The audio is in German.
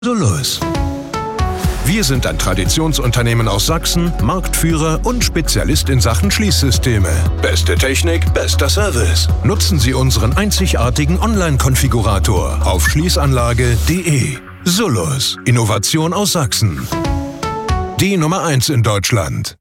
Solus. Wir sind ein Traditionsunternehmen aus Sachsen, Marktführer und Spezialist in Sachen Schließsysteme. Beste Technik, bester Service. Nutzen Sie unseren einzigartigen Online-Konfigurator auf schließanlage.de. Solus. Innovation aus Sachsen. Die Nummer 1 in Deutschland.